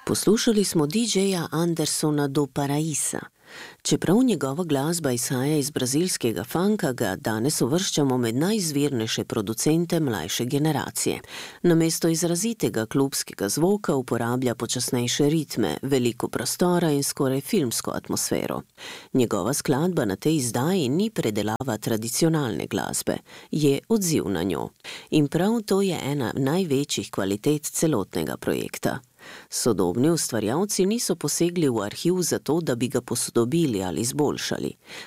Poslušali smo DJ-ja Andersona do Paraísa. Čeprav njegova glasba izhaja iz brazilskega funka, ga danes uvrščamo med najizvirnejše producente mlajše generacije. Namesto izrazitega klubskega zvoka uporablja počasnejše ritme, veliko prostora in skoraj filmsko atmosfero. Njegova skladba na tej izdaji ni predelava tradicionalne glasbe, je odziv na njo. In prav to je ena največjih kvalitet celotnega projekta. Sodobni ustvarjalci niso posegli v arhiv zato, da bi ga posodobili ali izboljšali.